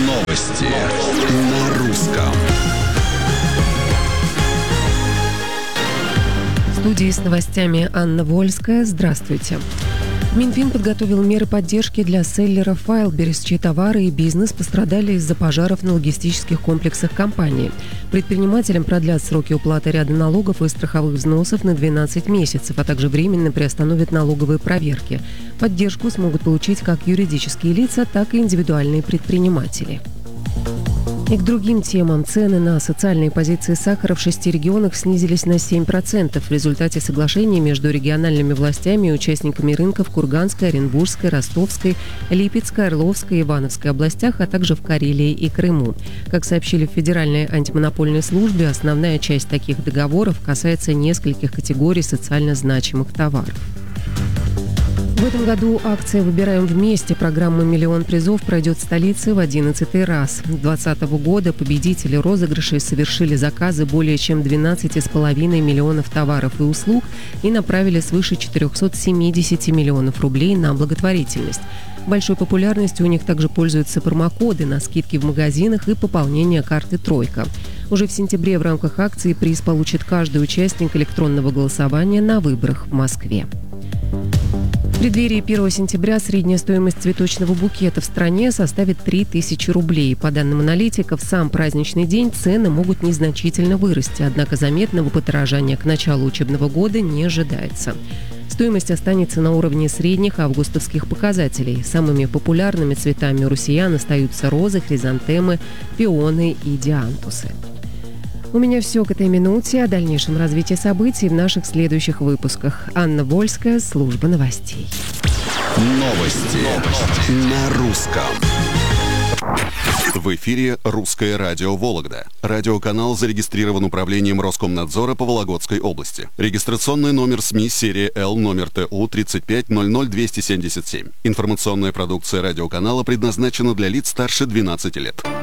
Новости на русском. В студии с новостями Анна Вольская. Здравствуйте. Минфин подготовил меры поддержки для селлеров Wildberries, чьи товары и бизнес пострадали из-за пожаров на логистических комплексах компании. Предпринимателям продлят сроки уплаты ряда налогов и страховых взносов на 12 месяцев, а также временно приостановят налоговые проверки. Поддержку смогут получить как юридические лица, так и индивидуальные предприниматели. И к другим темам. Цены на социальные позиции сахара в 6 регионах снизились на 7% в результате соглашений между региональными властями и участниками рынка в Курганской, Оренбургской, Ростовской, Липецкой, Орловской и Ивановской областях, а также в Карелии и Крыму. Как сообщили в Федеральной антимонопольной службе, основная часть таких договоров касается нескольких категорий социально значимых товаров. В этом году акция «Выбираем вместе» программы «Миллион призов» пройдет в столице в 11-й раз. С 2020 года победители розыгрышей совершили заказы более чем 12,5 миллионов товаров и услуг и направили свыше 470 миллионов рублей на благотворительность. Большой популярностью у них также пользуются промокоды на скидки в магазинах и пополнение карты «Тройка». Уже в сентябре в рамках акции приз получит каждый участник электронного голосования на выборах в Москве. В преддверии 1 сентября средняя стоимость цветочного букета в стране составит 3000 рублей. По данным аналитиков, в сам праздничный день цены могут незначительно вырасти, однако заметного подорожания к началу учебного года не ожидается. Стоимость останется на уровне средних августовских показателей. Самыми популярными цветами у россиян остаются розы, хризантемы, пионы и диантусы. У меня все к этой минуте. О дальнейшем развитии событий в наших следующих выпусках. Анна Вольская, служба новостей. Новости на русском. В эфире «Русское радио Вологда». Радиоканал зарегистрирован управлением Роскомнадзора по Вологодской области. Регистрационный номер СМИ серия Л, номер ТУ 3500277. Информационная продукция радиоканала предназначена для лиц старше 12 лет.